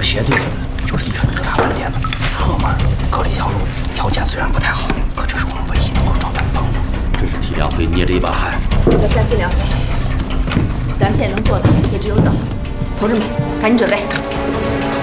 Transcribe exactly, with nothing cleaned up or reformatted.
斜对着的就是李春德大饭店了，侧门隔了一条路，条件虽然不太好，可这是我们唯一能够找到的房子。 这是替梁飞捏着一把汗。 要相信梁飞，咱们现在能做的也只有等。同志们，赶紧准备。